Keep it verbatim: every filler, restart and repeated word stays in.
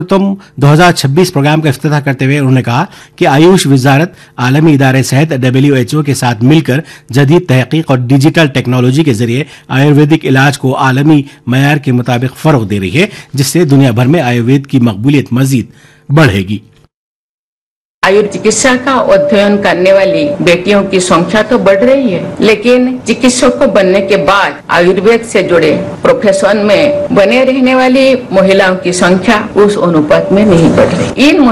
तुम दो हज़ार छब्बीस प्रोग्राम का इफ्तिताह करते हुए उन्होंने कहा कि आयुष वजारत आलमी इदारे सहित डब्ल्यू एच ओ के साथ मिलकर जदीद तहकीक और डिजिटल टेक्नोलॉजी के जरिए आयुर्वेदिक इलाज को आलमी मयार के मुताबिक फरोग दे रही है, जिससे दुनिया भर में आयुर्वेद की मकबूलियत मजीद बढ़ेगी। आयुर्वेद चिकित्सा का अध्ययन करने वाली बेटियों की संख्या तो बढ़ रही है, लेकिन चिकित्सक को बनने के बाद आयुर्वेद से जुड़े प्रोफेशन में बने रहने वाली महिलाओं की संख्या उस अनुपात में नहीं बढ़ रही। इन